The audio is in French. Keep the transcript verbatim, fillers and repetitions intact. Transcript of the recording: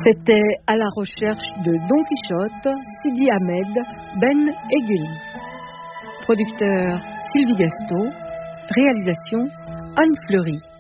C'était À la recherche de Don Quichotte, Sidi Ahmed, Ben Egeli. Producteur Sylvie Gasto, réalisation Anne Fleury.